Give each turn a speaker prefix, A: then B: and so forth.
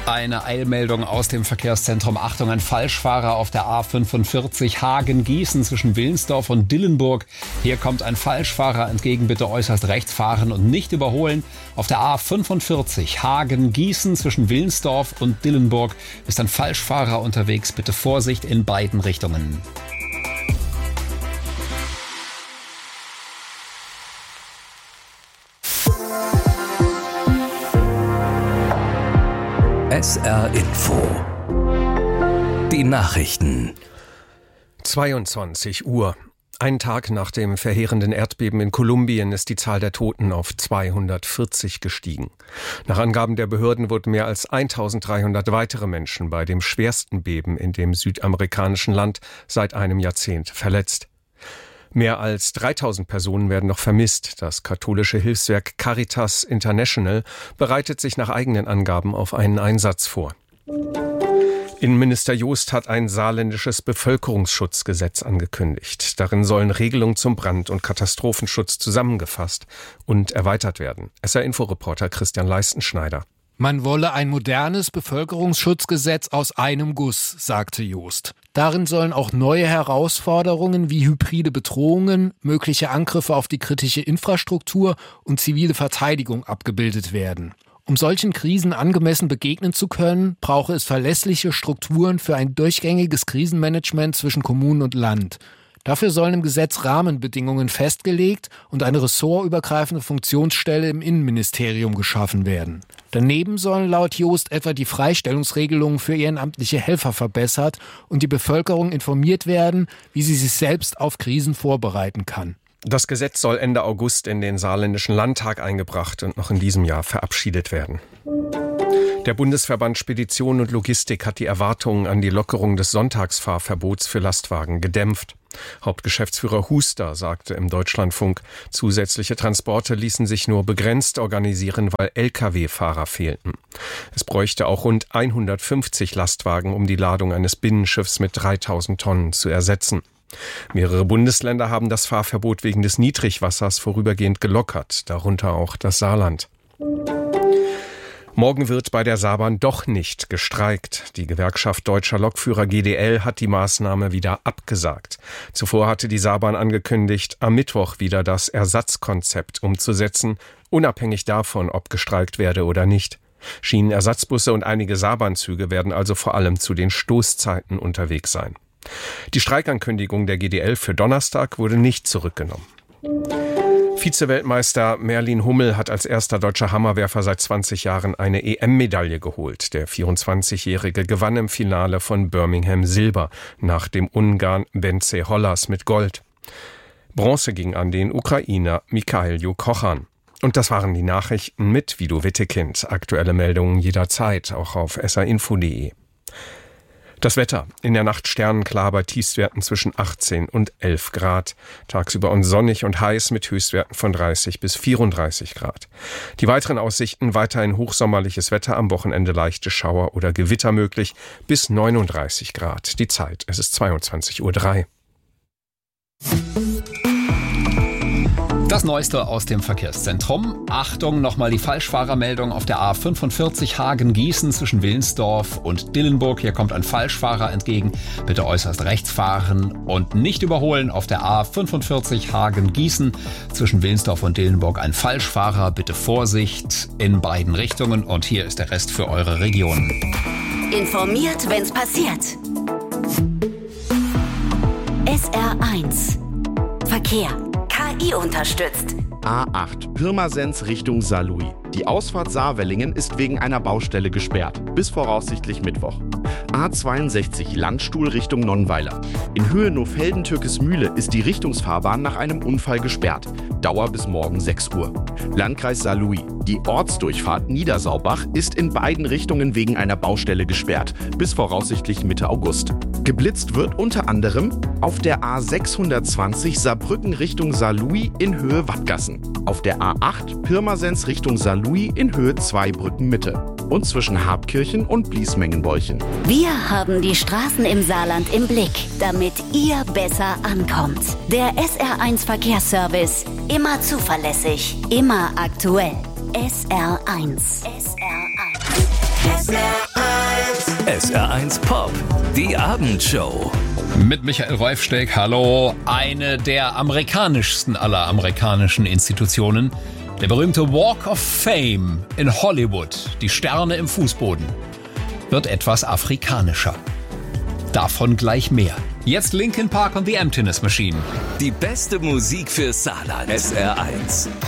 A: Eine Eilmeldung aus dem Verkehrszentrum. Achtung, ein Falschfahrer auf der A45 Hagen-Gießen zwischen Wilnsdorf und Dillenburg. Hier kommt ein Falschfahrer entgegen, bitte äußerst rechts fahren und nicht überholen. Auf der A45 Hagen-Gießen zwischen Wilnsdorf und Dillenburg ist ein Falschfahrer unterwegs, bitte Vorsicht in beiden Richtungen.
B: SR Info. Die Nachrichten.
C: 22 Uhr. Ein Tag nach dem verheerenden Erdbeben in Kolumbien ist die Zahl der Toten auf 240 gestiegen. Nach Angaben der Behörden wurden mehr als 1300 weitere Menschen bei dem schwersten Beben in dem südamerikanischen Land seit einem Jahrzehnt verletzt. Mehr als 3000 Personen werden noch vermisst. Das katholische Hilfswerk Caritas International bereitet sich nach eigenen Angaben auf einen Einsatz vor. Innenminister Joost hat ein saarländisches Bevölkerungsschutzgesetz angekündigt. Darin sollen Regelungen zum Brand- und Katastrophenschutz zusammengefasst und erweitert werden. SR-Info-Reporter Christian Leistenschneider.
D: Man wolle ein modernes Bevölkerungsschutzgesetz aus einem Guss, sagte Joost. Darin sollen auch neue Herausforderungen wie hybride Bedrohungen, mögliche Angriffe auf die kritische Infrastruktur und zivile Verteidigung abgebildet werden. Um solchen Krisen angemessen begegnen zu können, brauche es verlässliche Strukturen für ein durchgängiges Krisenmanagement zwischen Kommunen und Land. Dafür sollen im Gesetz Rahmenbedingungen festgelegt und eine ressortübergreifende Funktionsstelle im Innenministerium geschaffen werden. Daneben sollen laut Joost etwa die Freistellungsregelungen für ehrenamtliche Helfer verbessert und die Bevölkerung informiert werden, wie sie sich selbst auf Krisen vorbereiten kann.
C: Das Gesetz soll Ende August in den saarländischen Landtag eingebracht und noch in diesem Jahr verabschiedet werden. Der Bundesverband Spedition und Logistik hat die Erwartungen an die Lockerung des Sonntagsfahrverbots für Lastwagen gedämpft. Hauptgeschäftsführer Huster sagte im Deutschlandfunk, zusätzliche Transporte ließen sich nur begrenzt organisieren, weil Lkw-Fahrer fehlten. Es bräuchte auch rund 150 Lastwagen, um die Ladung eines Binnenschiffs mit 3000 Tonnen zu ersetzen. Mehrere Bundesländer haben das Fahrverbot wegen des Niedrigwassers vorübergehend gelockert, darunter auch das Saarland. Morgen wird bei der Saarbahn doch nicht gestreikt. Die Gewerkschaft Deutscher Lokführer GDL hat die Maßnahme wieder abgesagt. Zuvor hatte die Saarbahn angekündigt, am Mittwoch wieder das Ersatzkonzept umzusetzen, unabhängig davon, ob gestreikt werde oder nicht. Schienenersatzbusse und einige Saarbahnzüge werden also vor allem zu den Stoßzeiten unterwegs sein. Die Streikankündigung der GDL für Donnerstag wurde nicht zurückgenommen. Vize-Weltmeister Merlin Hummel hat als erster deutscher Hammerwerfer seit 20 Jahren eine EM-Medaille geholt. Der 24-Jährige gewann im Finale von Birmingham Silber, nach dem Ungarn Bence Hollas mit Gold. Bronze ging an den Ukrainer Mikhailo Kochan. Und das waren die Nachrichten mit Vido Wittekind. Aktuelle Meldungen jederzeit, auch auf srinfo.de. Das Wetter. In der Nacht sternenklar bei Tiefstwerten zwischen 18 und 11 Grad. Tagsüber und sonnig und heiß mit Höchstwerten von 30 bis 34 Grad. Die weiteren Aussichten: weiterhin hochsommerliches Wetter, am Wochenende leichte Schauer oder Gewitter möglich, bis 39 Grad. Die Zeit, es ist 22:03 Uhr.
A: Das Neueste aus dem Verkehrszentrum. Achtung, nochmal die Falschfahrermeldung auf der A45 Hagen-Gießen zwischen Wilnsdorf und Dillenburg. Hier kommt ein Falschfahrer entgegen. Bitte äußerst rechts fahren und nicht überholen. Auf der A45 Hagen-Gießen zwischen Wilnsdorf und Dillenburg ein Falschfahrer. Bitte Vorsicht in beiden Richtungen. Und hier ist der Rest für eure Region.
E: Informiert, wenn's passiert. SR1 Verkehr. KI unterstützt.
F: A8 Pirmasens Richtung Saarlouis. Die Ausfahrt Saarwellingen ist wegen einer Baustelle gesperrt. Bis voraussichtlich Mittwoch. A62 Landstuhl Richtung Nonnweiler. In Höhe Nofelden-Türkesmühle ist die Richtungsfahrbahn nach einem Unfall gesperrt. Dauer bis morgen 6 Uhr. Landkreis Saarlouis. Die Ortsdurchfahrt Niedersaubach ist in beiden Richtungen wegen einer Baustelle gesperrt. Bis voraussichtlich Mitte August. Geblitzt wird unter anderem auf der A620 Saarbrücken Richtung Saarlouis in Höhe Wattgassen. Auf der A8 Pirmasens Richtung Saarlouis in Höhe Zweibrücken Mitte. Und zwischen Habkirchen und Bliesmengenbäuchen.
E: Wir haben die Straßen im Saarland im Blick, damit ihr besser ankommt. Der SR1 Verkehrsservice. Immer zuverlässig, immer aktuell. SR1. SR1. SR1.
B: SR1 Pop, die Abendshow.
A: Mit Michael Reufsteck, hallo. Eine der amerikanischsten aller amerikanischen Institutionen. Der berühmte Walk of Fame in Hollywood, die Sterne im Fußboden, wird etwas afrikanischer. Davon gleich mehr. Jetzt Linkin Park und The Emptiness Machine.
B: Die beste Musik für Saarland. SR1.